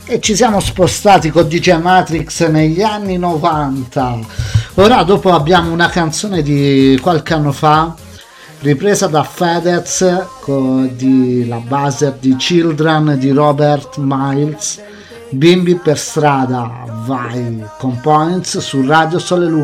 E ci siamo spostati con DJ Matrix negli anni 90. Ora dopo abbiamo una canzone di qualche anno fa, ripresa da Fedez, di la base di Children di Robert Miles, Bimbi per strada, vai, con Points su Radio Sole Luna.